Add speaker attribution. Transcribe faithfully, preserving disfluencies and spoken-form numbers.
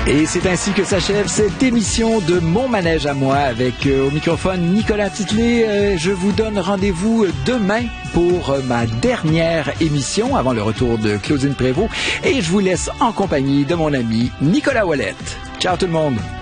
Speaker 1: Et c'est ainsi que s'achève cette émission de Mon Manège à moi avec euh, au microphone Nicolas Titlet. Euh, je vous donne rendez-vous demain pour euh, ma dernière émission avant le retour de Claudine Prévost et je vous laisse en compagnie de mon ami Nicolas Ouellette. Ciao tout le monde!